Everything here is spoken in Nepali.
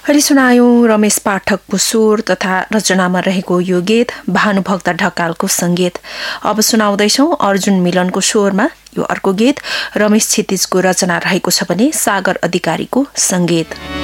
भर्खरै सुनायौं रमेश पाठकको स्वर तथा रचनामा रहेको यो गीत भानुभक्त ढकालको संगीत। अब सुनाउँदैछौ अर्जुन मिलनको स्वरमा यो अर्को गीत रमेश क्षितिजको रचना रहेको छ भने सागर अधिकारीको संगीत।